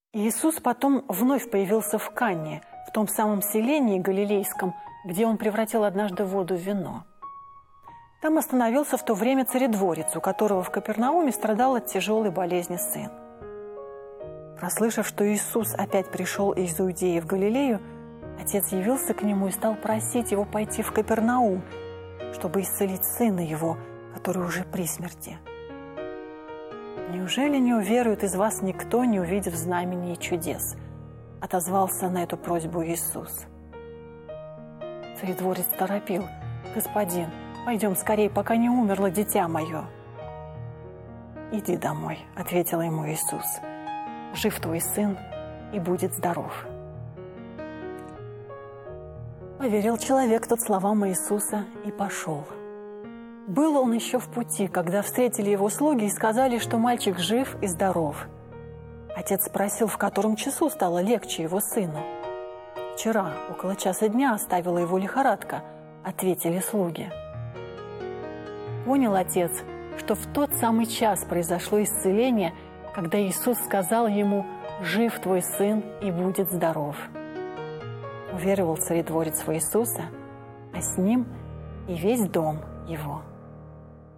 Иисус потом вновь появился в Канне, в том самом селении галилейском, где он превратил однажды воду в вино. Там остановился в то время царедворец, у которого в Капернауме страдал от тяжелой болезни сын. Прослышав, что Иисус опять пришел из Иудеи в Галилею, отец явился к нему и стал просить его пойти в Капернаум, чтобы исцелить сына его, который уже при смерти. «Неужели не уверует из вас никто, не увидев знамений и чудес?» – отозвался на эту просьбу Иисус. Царедворец торопил: «Господин, пойдем скорее, пока не умерло дитя мое». «Иди домой», – ответил ему Иисус. «Жив твой сын и будет здоров». Поверил человек тот словам Иисуса и пошел. Был он еще в пути, когда встретили его слуги и сказали, что мальчик жив и здоров. Отец спросил, в котором часу стало легче его сыну. «Вчера, около часа дня, оставила его лихорадка», – ответили слуги. Понял отец, что в тот самый час произошло исцеление, когда Иисус сказал ему: «Жив твой сын и будет здоров». Уверовал царедворец в Иисуса, а с ним и весь дом его.